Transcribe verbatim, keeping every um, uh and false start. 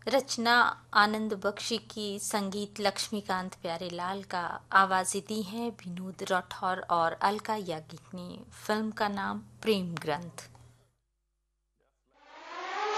रचना आनंद बख्शी की, संगीत लक्ष्मीकांत प्यारेलाल का, आवाजें दी हैं विनोद राठौर और अलका याग्निक ने। फिल्म का नाम प्रेम ग्रंथ।